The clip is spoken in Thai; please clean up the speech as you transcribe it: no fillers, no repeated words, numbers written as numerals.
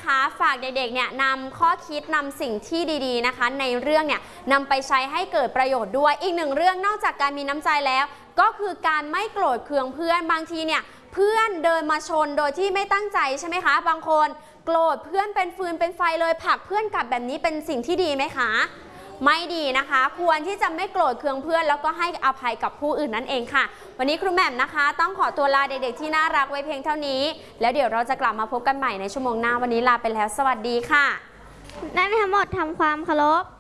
นะคะฝากเด็กๆเนี่ยนำข้อคิดนำสิ่งที่ดีๆนะคะในเรื่องเนี่ยนำไปใช้ให้เกิดประโยชน์ด้วยอีกหนึ่งเรื่องนอกจากการมีน้ำใจแล้วก็คือการไม่โกรธเคืองเพื่อนบางทีเนี่ยเพื่อนเดินมาชนโดยที่ไม่ตั้งใจใช่ไหมคะบางคนโกรธเพื่อนเป็นฟืนเป็นไฟเลยผลักเพื่อนกลับแบบนี้เป็นสิ่งที่ดีไหมคะไม่ดีนะคะควรที่จะไม่โกรธเคืองเพื่อนแล้วก็ให้อภัยกับผู้อื่นนั่นเองค่ะวันนี้ครูแหม่มนะคะต้องขอตัวลาเด็กๆที่น่ารักไว้เพียงเท่านี้แล้วเดี๋ยวเราจะกลับมาพบกันใหม่ในชั่วโมงหน้าวันนี้ลาไปแล้วสวัสดีค่ะและทั้งหมดทำความเคารพ